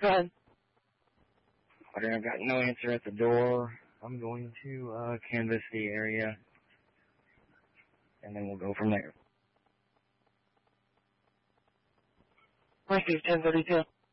Go ahead. Okay, I've got no answer at the door. I'm going to canvass the area, and then we'll go from there. Mercy's 1032.